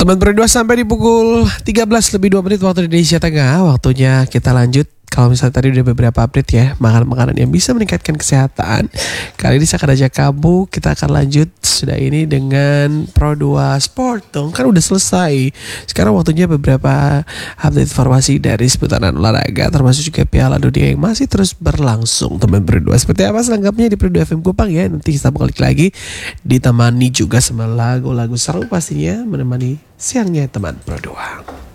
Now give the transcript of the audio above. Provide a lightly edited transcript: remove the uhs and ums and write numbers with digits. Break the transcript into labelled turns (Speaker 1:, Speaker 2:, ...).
Speaker 1: Teman berdua sampai di pukul 13 lebih 2 menit waktu Indonesia Tengah. Waktunya kita lanjut. Kalau misalnya tadi udah beberapa update ya, makanan-makanan yang bisa meningkatkan kesehatan. Kali ini saya akan ajak kamu, kita akan lanjut sudah ini dengan Pro2 Sport dong. Kan udah selesai. Sekarang waktunya beberapa update informasi dari seputaran olahraga, termasuk juga Piala Dunia yang masih terus berlangsung. Teman berdua, seperti apa selengkapnya di Pro2 FM Kupang ya. Nanti kita balik lagi ditemani juga sama lagu-lagu seru pastinya, menemani siangnya teman Pro2.